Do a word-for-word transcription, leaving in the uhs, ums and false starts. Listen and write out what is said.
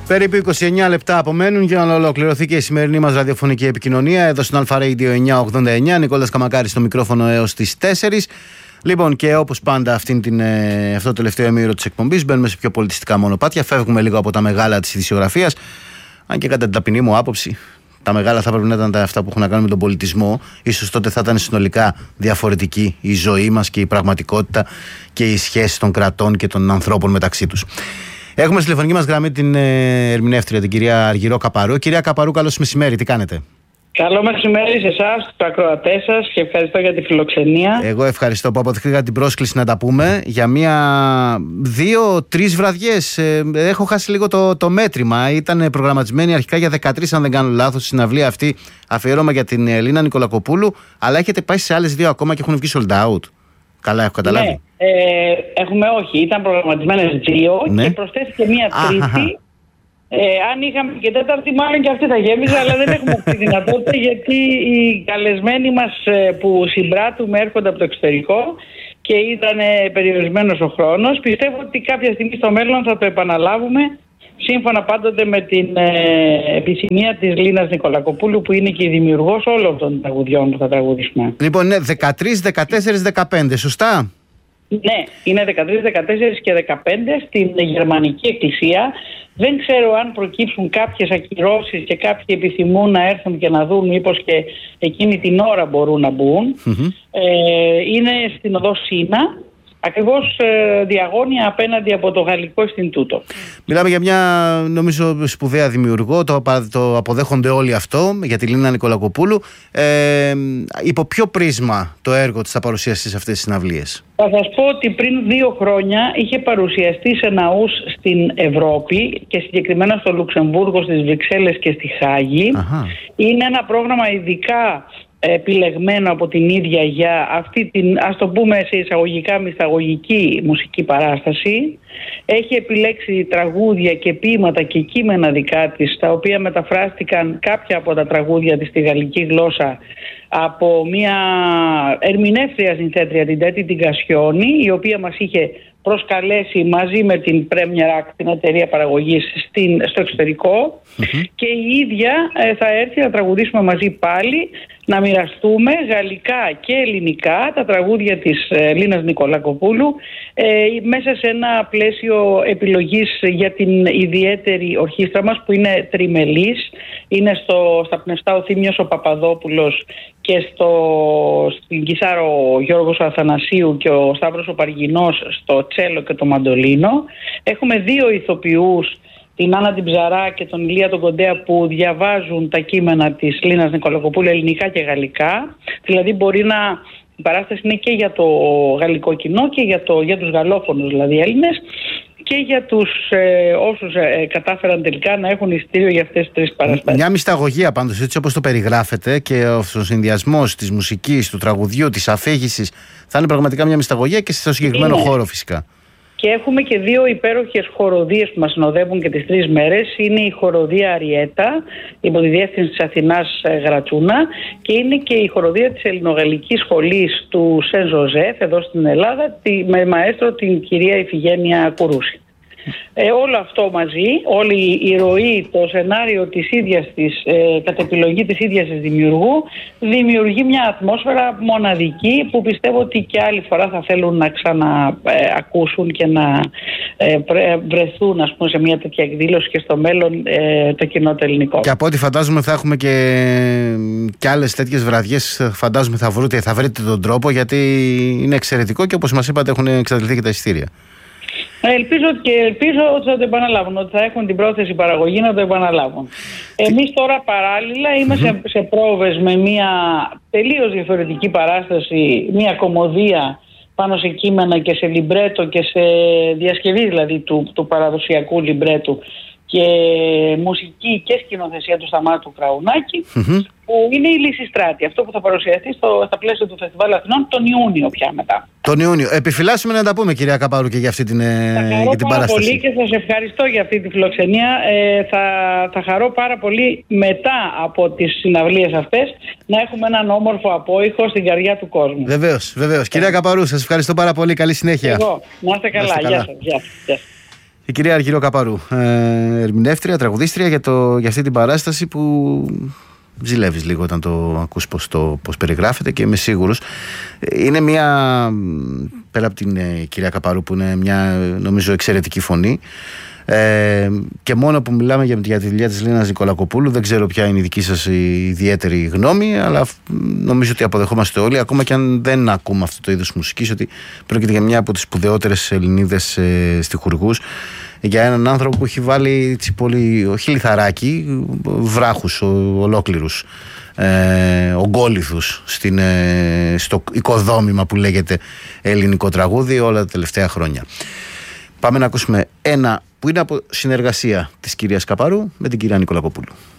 Περίπου είκοσι εννέα λεπτά απομένουν για να ολοκληρωθεί και η σημερινή μας ραδιοφωνική επικοινωνία εδώ στην Αλφα Radio εννιακόσια ογδόντα εννέα. Νικόλας Καμακάρης στο μικρόφωνο έως τις τέσσερις. Λοιπόν, και όπως πάντα αυτήν την, αυτό το τελευταίο ημίωρο της εκπομπής μπαίνουμε σε πιο πολιτιστικά μονοπάτια. Φεύγουμε λίγο από τα μεγάλα της ειδησιογραφίας. Αν και κατά την ταπεινή μου άποψη, τα μεγάλα θα πρέπει να ήταν τα αυτά που έχουν να κάνουν με τον πολιτισμό. Ίσως τότε θα ήταν συνολικά διαφορετική η ζωή μας και η πραγματικότητα και οι σχέσεις των κρατών και των ανθρώπων μεταξύ τους. Έχουμε στη τηλεφωνική μας γραμμή την ε, ερμηνεύτρια, την κυρία Αργυρό Καπαρού. Κυρία Καπαρού, καλώς μεσημέρι, τι κάνετε? Καλό μεσημέρι σε εσάς, τους ακροατές σας, και ευχαριστώ για τη φιλοξενία. Εγώ ευχαριστώ που αποδεχτήκα την πρόσκληση να τα πούμε για μία, δύο, τρεις βραδιές. Ε, έχω χάσει λίγο το, το μέτρημα. Ήταν προγραμματισμένη αρχικά για δεκατρείς, αν δεν κάνω λάθος, η συναυλία αυτή, αφιερώμα για την Ελίνα Νικολακοπούλου. Αλλά έχετε πάει σε άλλες δύο ακόμα και έχουν βγει sold out. Καλά, έχω καταλάβει. Ναι, ε, έχουμε όχι. Ήταν προγραμματισμένες δύο, ναι, και προσθέθηκε μία τρίτη. Ε, αν είχαμε και τέταρτη, μάλλον και αυτή θα γέμιζε, αλλά δεν έχουμε αυτή τη δυνατότητα, γιατί οι καλεσμένοι μας που συμπράττουμε έρχονται από το εξωτερικό και ήταν περιορισμένος ο χρόνος. Πιστεύω ότι κάποια στιγμή στο μέλλον θα το επαναλάβουμε, σύμφωνα πάντοτε με την ε, επιθυμία της Λίνας Νικολακοπούλου, που είναι και η δημιουργός όλων των τραγουδιών που θα τραγουδήσουμε. Λοιπόν, είναι δεκατρείς, δεκατέσσερις, δεκαπέντε, σωστά? Ναι, είναι δεκατρείς, δεκατέσσερις και δεκαπέντε στην Γερμανική Εκκλησία. Δεν ξέρω αν προκύψουν κάποιες ακυρώσεις και κάποιοι επιθυμούν να έρθουν και να δουν, μήπως και εκείνη την ώρα μπορούν να μπουν. Mm-hmm. Ε, είναι στην οδό Σίνα, ακριβώς ε, διαγώνια απέναντι από το Γαλλικό Ινστιτούτο. Μιλάμε για μια, νομίζω, σπουδαία δημιουργό, το, το αποδέχονται όλοι αυτό, για τη Λίνα Νικολακοπούλου. Ε, υπό ποιο πρίσμα το έργο της θα παρουσιαστεί σε αυτές τις συναυλίες? Θα σας πω ότι πριν δύο χρόνια είχε παρουσιαστεί σε ναούς στην Ευρώπη και συγκεκριμένα στο Λουξεμβούργο, στις Βρυξέλλες και στη Χάγη. Αχα. Είναι ένα πρόγραμμα ειδικά επιλεγμένο από την ίδια για αυτή την, ας το πούμε σε εισαγωγικά, μυσταγωγική μουσική παράσταση. Έχει επιλέξει τραγούδια και ποίηματα και κείμενα δικά της, τα οποία μεταφράστηκαν κάποια από τα τραγούδια της στη γαλλική γλώσσα από μια ερμηνεύτρια συνθέτρια, την Τέτη την Κασιόνη, η οποία μας είχε προσκαλέσει μαζί με την Premier Act, την εταιρεία παραγωγής, στην, στο εξωτερικό. Mm-hmm. Και η ίδια ε, θα έρθει να τραγουδήσουμε μαζί πάλι, να μοιραστούμε γαλλικά και ελληνικά τα τραγούδια της ε, Λίνας Νικολακοπούλου ε, μέσα σε ένα πλαίσιο επιλογής για την ιδιαίτερη ορχήστρα μας, που είναι τριμελής. Είναι στο, στα πνευστά ο Θήμιος ο Παπαδόπουλος και στο, στην Κισάρο ο Γιώργος ο Αθανασίου και ο Σταύρος ο Παργινός στο τσέλο και το μαντολίνο. Έχουμε δύο ηθοποιούς, την Άννα την Ψαρά και τον Ηλία τον Κοντέα, που διαβάζουν τα κείμενα της Λίνας Νικολακοπούλου ελληνικά και γαλλικά. Δηλαδή μπορεί να, η παράσταση είναι και για το γαλλικό κοινό και για, το, για τους γαλλόφωνους, δηλαδή Έλληνες, και για τους ε, όσους ε, κατάφεραν τελικά να έχουν εισιτήριο για αυτές τις τρεις παραστάσεις. Μια μυσταγωγία πάντως, έτσι όπως το περιγράφετε, και ο συνδυασμός της μουσικής, του τραγουδιού, της αφήγησης, θα είναι πραγματικά μια μυσταγωγία και στο συγκεκριμένο είναι. χώρο φυσικά. Και έχουμε και δύο υπέροχες χοροδίες που μας συνοδεύουν και τις τρεις μέρες. Είναι η χοροδία Αριέτα, υπό τη διεύθυνση της Αθηνάς Γρατσούνα, και είναι και η χοροδία της Ελληνογαλλικής Σχολής του Σεν Ζωζέφ εδώ στην Ελλάδα, με μαέστρο την κυρία Ιφηγένεια Κουρούση. Ε, όλο αυτό μαζί, όλη η ροή, το σενάριο της ίδιας της, ε, κατ' επιλογή της ίδιας της δημιουργού, δημιουργεί μια ατμόσφαιρα μοναδική που πιστεύω ότι και άλλη φορά θα θέλουν να ξαναακούσουν ε, και να ε, βρεθούν, ας πούμε, σε μια τέτοια εκδήλωση και στο μέλλον ε, το κοινό το ελληνικό. Και από ό,τι φαντάζομαι θα έχουμε και, και άλλες τέτοιες βραδιές, φαντάζομαι θα βρείτε, θα βρείτε τον τρόπο, γιατί είναι εξαιρετικό και όπως μας είπατε έχουν εξαντληθεί και τα εισιτήρια. Ελπίζω και ελπίζω ότι θα το επαναλάβουν, ότι θα έχουν την πρόθεση παραγωγή να το επαναλάβουν. Εμείς τώρα παράλληλα είμαστε mm-hmm. σε, σε πρόβες με μια τελείως διαφορετική παράσταση, μια κομμωδία πάνω σε κείμενα και σε λιμπρέτο και σε διασκευή δηλαδή του, του παραδοσιακού λιμπρέτου και μουσική και σκηνοθεσία του Σταμάτου Κραουνάκη, mm-hmm. που είναι η Λυσιστράτη. Αυτό που θα παρουσιαστεί στο, στα πλαίσια του Φεστιβάλ Αθηνών τον Ιούνιο πια μετά. Τον Ιούνιο. Επιφυλάσσουμε να τα πούμε, κυρία Καπαρού, και για αυτή την, για την παράσταση. Πολύ και σας ευχαριστώ για αυτή τη φιλοξενία. Ε, θα, θα χαρώ πάρα πολύ μετά από τις συναυλίες αυτές να έχουμε έναν όμορφο απόϊχο στην καρδιά του κόσμου. Βεβαίως, βεβαίως. Κυρία Καπαρού, σας ευχαριστώ πάρα πολύ. Καλή συνέχεια. Εγώ. Να είστε καλά. Γεια σας. Γεια σας. Η κυρία Αργυρό Καπαρού, ε, ερμηνεύτρια, τραγουδίστρια για, το, για αυτή την παράσταση που ζηλεύεις λίγο όταν το ακούς πώς, το, πώς περιγράφεται και είμαι σίγουρος. Είναι μια, πέρα από την ε, κυρία Καπαρού που είναι μια νομίζω εξαιρετική φωνή, ε, και μόνο που μιλάμε για, για τη δουλειά της Λίνας Νικολακοπούλου, δεν ξέρω ποια είναι η δική σας η ιδιαίτερη γνώμη, αλλά νομίζω ότι αποδεχόμαστε όλοι, ακόμα και αν δεν ακούμε αυτό το είδος μουσικής, ότι πρόκειται για μια από τις σπουδαιότερες Ελληνίδες ε, στιχουργούς, για έναν άνθρωπο που έχει βάλει πολύ, όχι λιθαράκι, βράχους ο, ολόκληρους, ε, ογκόλιθους στην, ε, στο οικοδόμημα που λέγεται ελληνικό τραγούδι όλα τα τελευταία χρόνια. Πάμε να ακούσουμε ένα που είναι από συνεργασία της κυρίας Καπαρού με την κυρία Νικολακοπούλου.